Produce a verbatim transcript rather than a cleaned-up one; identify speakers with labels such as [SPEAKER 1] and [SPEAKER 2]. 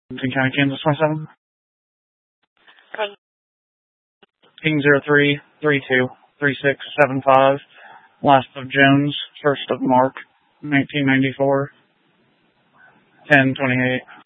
[SPEAKER 1] King County, Kansas, twenty-seven. King zero three three two three six seven five. Last of Jones, first of Mark, nineteen ninety-four. ten twenty-eight.